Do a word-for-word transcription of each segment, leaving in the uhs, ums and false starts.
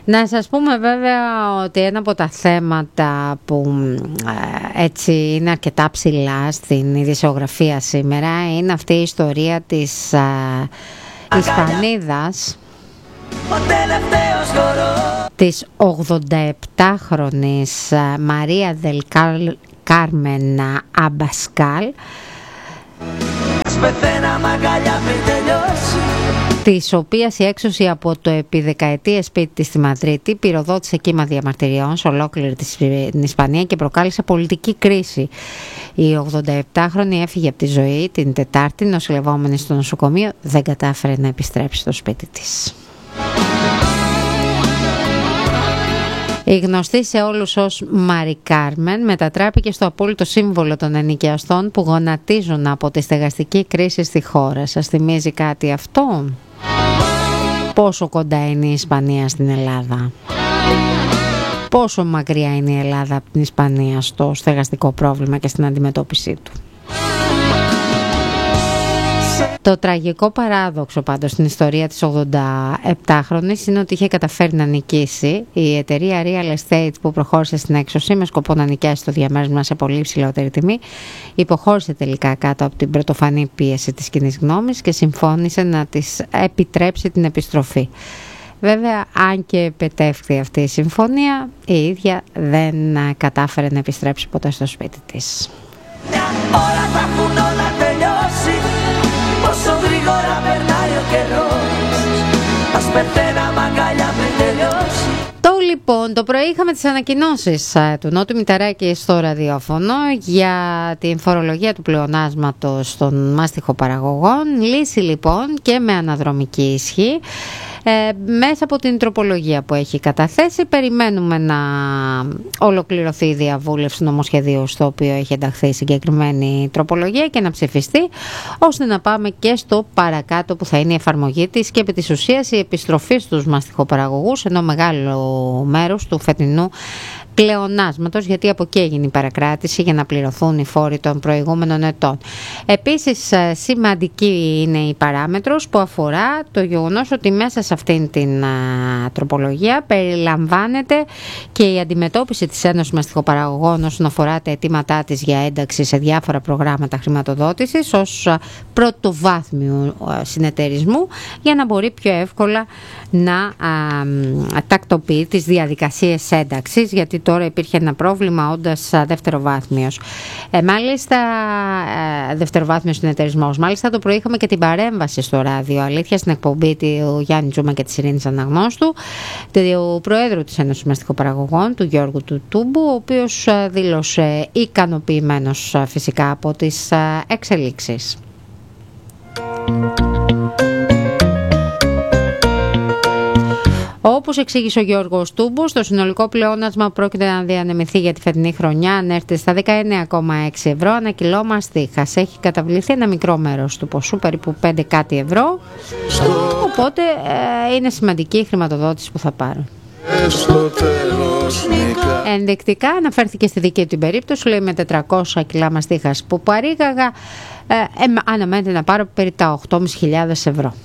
Να σας πούμε βέβαια ότι ένα από τα θέματα που ε, έτσι είναι αρκετά ψηλά στην ειδησιογραφία σήμερα είναι αυτή η ιστορία της ε, Ισπανίδας, της ογδονταεπτάχρονης ε, Μαρία Δελ Κάρμεν Αμπασκάλ, της οποίας η έξωση από το επί δεκαετίες σπίτι της στη Μαδρίτη πυροδότησε κύμα διαμαρτυριών σε ολόκληρη την Ισπανία και προκάλεσε πολιτική κρίση. Η ογδονταεπτάχρονη έφυγε από τη ζωή την Τετάρτη, νοσηλευόμενη στο νοσοκομείο, δεν κατάφερε να επιστρέψει στο σπίτι της. Η γνωστή σε όλους ως Μαρί Κάρμεν μετατράπηκε στο απόλυτο σύμβολο των ενοικιαστών που γονατίζουν από τη στεγαστική κρίση στη χώρα. Σας θυμίζει κάτι αυτό? Πόσο κοντά είναι η Ισπανία στην Ελλάδα? Πόσο μακριά είναι η Ελλάδα από την Ισπανία στο στεγαστικό πρόβλημα και στην αντιμετώπιση του? Το τραγικό παράδοξο πάντως στην ιστορία της ογδονταεπτάχρονης είναι ότι είχε καταφέρει να νικήσει. Η εταιρεία Real Estate που προχώρησε στην έξωση με σκοπό να νοικιάσει το διαμέρισμα σε πολύ υψηλότερη τιμή υποχώρησε τελικά κάτω από την πρωτοφανή πίεση της κοινής γνώμης και συμφώνησε να της επιτρέψει την επιστροφή. Βέβαια, αν και επετεύχθη αυτή η συμφωνία, η ίδια δεν κατάφερε να επιστρέψει ποτέ στο σπίτι της. Όλα θα έχουν όλα τελειώσει. Πόσο γρήγορα περνάει ο καιρός. Ας πεθαίναμε αγκαλιά πριν τελειώσει. Το λοιπόν, το πρωί είχαμε τις ανακοινώσεις του Νότου Μηταράκη στο ραδιόφωνο για την φορολογία του πλεονάσματος των μάστιχοπαραγωγών. Λύση λοιπόν και με αναδρομική ισχύ. Ε, μέσα από την τροπολογία που έχει καταθέσει περιμένουμε να ολοκληρωθεί η διαβούλευση νομοσχεδίου στο οποίο έχει ενταχθεί η συγκεκριμένη τροπολογία και να ψηφιστεί, ώστε να πάμε και στο παρακάτω που θα είναι η εφαρμογή της και επί της ουσίας η επιστροφή στους μαστιχοπαραγωγούς, ενώ μεγάλο μέρος του φετινού πλεονάσματος, γιατί από εκεί έγινε η παρακράτηση για να πληρωθούν οι φόροι των προηγούμενων ετών. Επίσης σημαντική είναι η παράμετρος που αφορά το γεγονός ότι μέσα σε αυτήν την α, τροπολογία περιλαμβάνεται και η αντιμετώπιση της Ένωσης Μαστιχοπαραγωγών όσον αφορά τα αιτήματά της για ένταξη σε διάφορα προγράμματα χρηματοδότησης ως α, πρωτοβάθμιου α, συνεταιρισμού, για να μπορεί πιο εύκολα να α, τακτοποιεί τις διαδικασίες ένταξης, γιατί τώρα υπήρχε ένα πρόβλημα όντας δευτεροβάθμιος. Ε, μάλιστα, ε, δευτεροβάθμιος συνεταιρισμός. Μάλιστα το πρωί είχαμε και την παρέμβαση στο ράδιο Αλήθεια στην εκπομπή του Γιάννη Τζούμα και της Ειρήνης Αναγνώστου, του Προέδρου της Ένωσης Μαστιχοπαραγωγών, του Γιώργου του Τούμπου, ο οποίος δήλωσε ικανοποιημένος φυσικά από τις εξελίξεις. Όπως εξήγησε ο Γιώργος Τούμπος, το συνολικό πλεόνασμα που πρόκειται να διανεμηθεί για τη φετινή χρονιά ανέρχεται στα δεκαεννέα κόμμα έξι ευρώ ανά κιλό μαστίχας. Έχει καταβληθεί ένα μικρό μέρος του ποσού, περίπου πέντε κάτι ευρώ, οπότε ε, είναι σημαντική η χρηματοδότηση που θα πάρουν. Ενδεικτικά αναφέρθηκε στη δική του την περίπτωση, λέει, με τετρακόσια κιλά μαστίχας που παρήγαγα, ε, ε, αναμένεται να πάρω περί τα οκτώ χιλιάδες πεντακόσια ευρώ.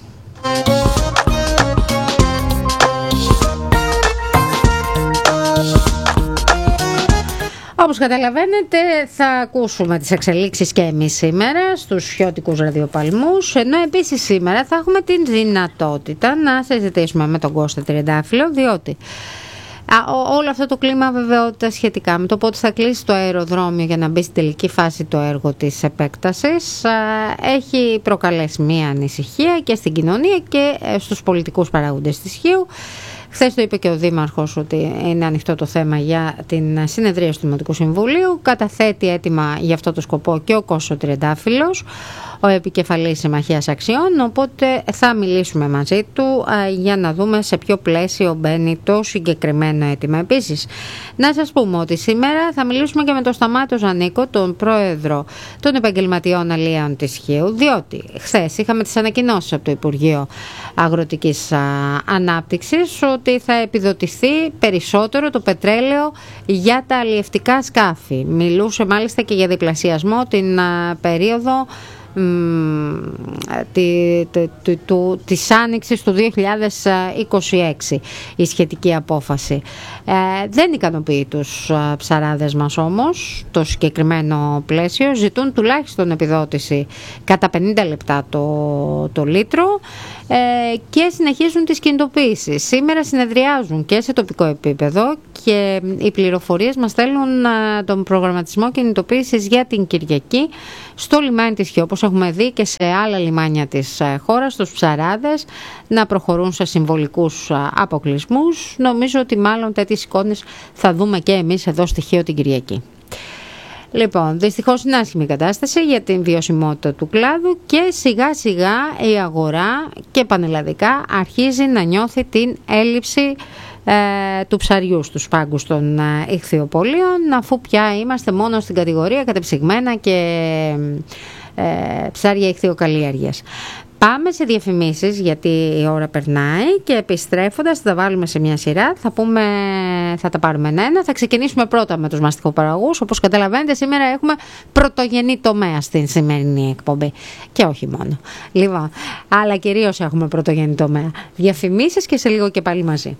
Όπως καταλαβαίνετε, θα ακούσουμε τις εξελίξεις και εμείς σήμερα στους χιώτικους ραδιοπαλμούς, ενώ επίσης σήμερα θα έχουμε την δυνατότητα να συζητήσουμε με τον Κώστα Τριαντάφυλλο, διότι α, ό, όλο αυτό το κλίμα βεβαιότητα σχετικά με το πότε θα κλείσει το αεροδρόμιο για να μπει στην τελική φάση το έργο της επέκτασης α, έχει προκαλέσει μία ανησυχία και στην κοινωνία και στους πολιτικούς παράγοντες της Χίου. Χθες το είπε και ο Δήμαρχος ότι είναι ανοιχτό το θέμα για την συνεδρία του Δημοτικού Συμβουλίου. Καταθέτει έτοιμα για αυτό το σκοπό και ο Κώστας Τριαντάφυλλος, ο επικεφαλής Συμμαχίας Αξιών, οπότε θα μιλήσουμε μαζί του α, για να δούμε σε ποιο πλαίσιο μπαίνει το συγκεκριμένο αίτημα. Επίσης, να σας πούμε ότι σήμερα θα μιλήσουμε και με τον Σταμάτο Ζανίκο, τον πρόεδρο των Επαγγελματιών Αλιέων της Χίου, διότι χθες είχαμε τις ανακοινώσεις από το Υπουργείο Αγροτικής α, Ανάπτυξης ότι θα επιδοτηθεί περισσότερο το πετρέλαιο για τα αλλιευτικά σκάφη. Μιλούσε μάλιστα και για διπλασιασμό την α, περίοδο τη, τη, τη, τη, της Άνοιξης του δύο χιλιάδες είκοσι έξι η σχετική απόφαση. Ε, δεν ικανοποιεί τους ψαράδες μας όμως το συγκεκριμένο πλαίσιο. Ζητούν τουλάχιστον επιδότηση κατά πενήντα λεπτά το, το λίτρο ε, και συνεχίζουν τις κινητοποίησεις. Σήμερα συνεδριάζουν και σε τοπικό επίπεδο και οι πληροφορίες μας στέλνουν α, τον προγραμματισμό κινητοποίησης για την Κυριακή στο λιμάνι της Χίο, όπως έχουμε δει και σε άλλα λιμάνια της α, χώρας, τους ψαράδες να προχωρούν σε συμβολικούς α, αποκλεισμούς. Νομίζω ότι μάλλον τέτοιες εικόνες θα δούμε και εμείς εδώ στη Χίο την Κυριακή. Λοιπόν, δυστυχώς είναι άσχημη κατάσταση για την βιωσιμότητα του κλάδου και σιγά σιγά η αγορά και πανελλαδικά αρχίζει να νιώθει την έλλειψη ε, του ψαριού στους πάγκους των ε, ιχθυοπολίων, αφού πια είμαστε μόνο στην κατηγορία κατεψυγμένα και ε, ψάρια ιχθυοκαλλιέργειας. Πάμε σε διαφημίσεις γιατί η ώρα περνάει και επιστρέφοντας θα τα βάλουμε σε μια σειρά, θα, πούμε, θα τα πάρουμε ένα. Θα ξεκινήσουμε πρώτα με τους μαστιχοπαραγωγούς. Όπως καταλαβαίνετε σήμερα έχουμε πρωτογενή τομέα στην σημερινή εκπομπή και όχι μόνο. Λοιπόν, αλλά κυρίως έχουμε πρωτογενή τομέα. Διαφημίσεις και σε λίγο και πάλι μαζί.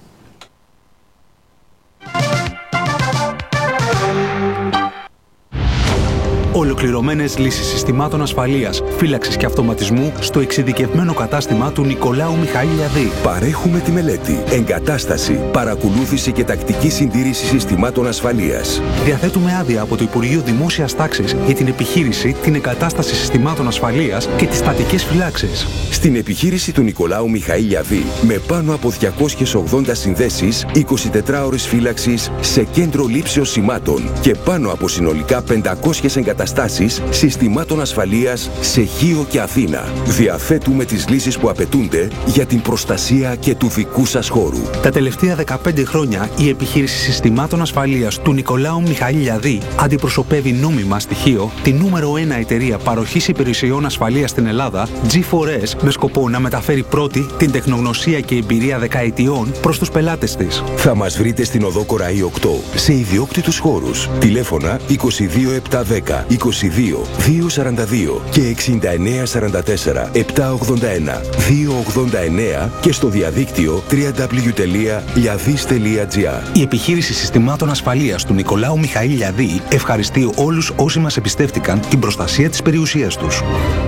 Ολοκληρωμένες λύσεις συστημάτων ασφαλείας, φύλαξης και αυτοματισμού στο εξειδικευμένο κατάστημα του Νικολάου Μιχαήλιαδη. Παρέχουμε τη μελέτη, εγκατάσταση, παρακολούθηση και τακτική συντήρηση συστημάτων ασφαλείας. Διαθέτουμε άδεια από το Υπουργείο Δημόσιας Τάξης για την επιχείρηση, την εγκατάσταση συστημάτων ασφαλείας και τις στατικές φυλάξεις. Στην επιχείρηση του Νικολάου Μιχαήλιαδη, με πάνω από διακόσιες ογδόντα συνδέσεις, εικοσιτετρά ώρες φύλαξης σε κέντρο λήψεως σημάτων και πάνω από συνολικά πεντακόσιες εγκαταστάσεις συστημάτων ασφαλείας σε Χίο και Αθήνα. Διαθέτουμε τις λύσεις που απαιτούνται για την προστασία και του δικού σας χώρου. Τα τελευταία δεκαπέντε χρόνια η επιχείρηση συστημάτων ασφαλείας του Νικολάου Μιχαήλιαδη αντιπροσωπεύει νόμιμα στη Χίο τη νούμερο ένα εταιρεία παροχής υπηρεσιών ασφαλείας στην Ελλάδα, τζι φορ ες, με σκοπό να μεταφέρει πρώτη την τεχνογνωσία και εμπειρία δεκαετιών προς τους πελάτες της. Θα μας βρείτε στην οδό Κοραή οκτώ σε ιδιόκτητους χώρους. Τηλέφωνα είκοσι δύο επτακόσια δέκα είκοσι δύο διακόσια σαράντα δύο και εξήντα εννέα σαράντα τέσσερα επτακόσια ογδόντα ένα διακόσια ογδόντα εννέα και στο διαδίκτυο double-u double-u double-u τελεία liadis τελεία gr. Η επιχείρηση συστημάτων ασφαλείας του Νικολάου Μιχαήλιαδη ευχαριστεί όλους όσοι μας εμπιστεύτηκαν την προστασία της περιουσίας τους.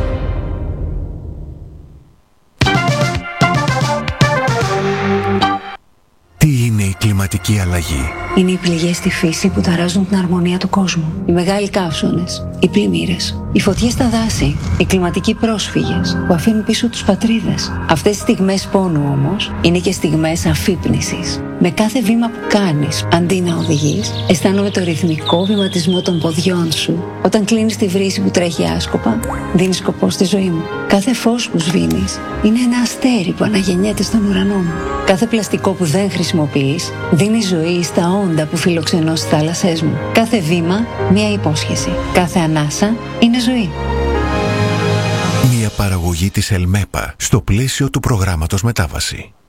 Τι είναι η κλιματική αλλαγή? Είναι οι πληγές στη φύση που ταράζουν την αρμονία του κόσμου. Οι μεγάλοι καύσονες, οι πλημμύρες, οι φωτιές στα δάση, οι κλιματικοί πρόσφυγες που αφήνουν πίσω τους πατρίδες. Αυτές οι στιγμές πόνου όμως είναι και στιγμές αφύπνισης. Με κάθε βήμα που κάνεις, αντί να οδηγείς, αισθάνομαι το ρυθμικό βηματισμό των ποδιών σου. Όταν κλείνεις τη βρύση που τρέχει άσκοπα, δίνεις σκοπό στη ζωή μου. Κάθε φως που σβήνεις είναι ένα αστέρι που αναγεννιέται στον ουρανό μου. Κάθε πλαστικό που δεν χρησιμοποιείς δίνει ζωή στα όντα που φιλοξενώ στις θάλασσές μου. Κάθε βήμα, μία υπόσχεση. Κάθε ανάσα είναι ζωή. Μια παραγωγή της Ελμέπα στο πλαίσιο του προγράμματος Μετάβαση.